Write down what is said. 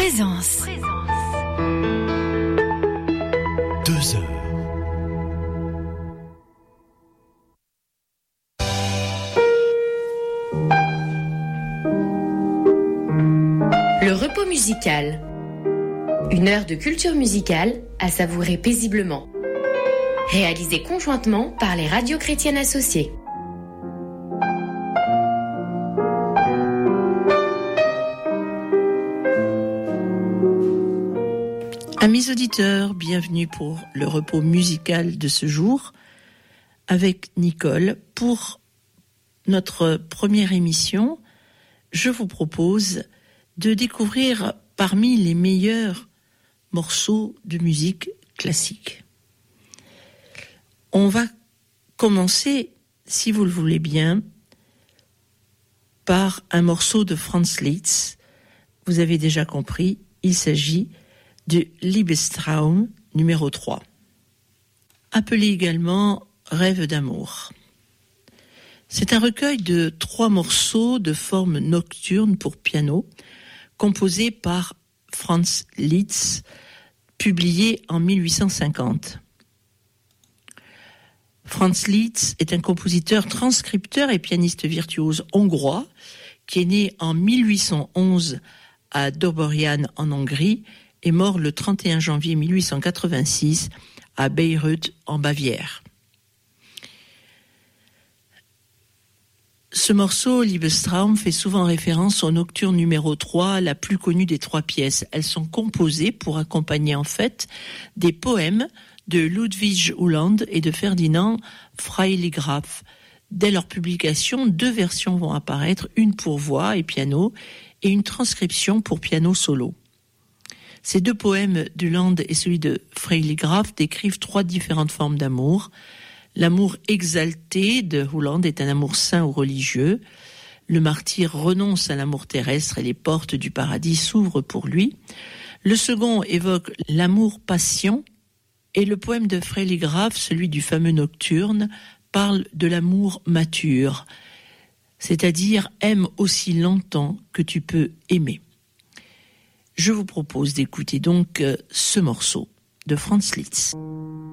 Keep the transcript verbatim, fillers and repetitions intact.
Présence. Deux heures. Le repos musical. Une heure de culture musicale à savourer paisiblement. Réalisée conjointement par les radios chrétiennes associées. Amis auditeurs, bienvenue pour le repos musical de ce jour avec Nicole. Pour notre première émission, je vous propose de découvrir parmi les meilleurs morceaux de musique classique. On va commencer, si vous le voulez bien, par un morceau de Franz Liszt. Vous avez déjà compris, il s'agit de Liebestraum numéro trois, appelé également Rêve d'amour. C'est un recueil de trois morceaux de forme nocturne pour piano, composés par Franz Liszt, publié en mille huit cent cinquante. Franz Liszt est un compositeur, transcripteur et pianiste virtuose hongrois qui est né en mille huit cent onze à Doborian en Hongrie et mort le trente et un janvier mille huit cent quatre-vingt-six à Bayreuth en Bavière. Ce morceau, Liebestraum, fait souvent référence au nocturne numéro trois, la plus connue des trois pièces. Elles sont composées pour accompagner en fait des poèmes de Ludwig Uhland et de Ferdinand Freiligrath. Dès leur publication, deux versions vont apparaître, une pour voix et piano et une transcription pour piano solo. Ces deux poèmes d'Uhland et celui de Freiligrath décrivent trois différentes formes d'amour. L'amour exalté de Uhland est un amour saint ou religieux. Le martyr renonce à l'amour terrestre et les portes du paradis s'ouvrent pour lui. Le second évoque l'amour-passion et le poème de Freiligrath, celui du fameux nocturne, parle de l'amour mature, c'est-à-dire aime aussi longtemps que tu peux aimer. Je vous propose d'écouter donc ce morceau de Franz Liszt.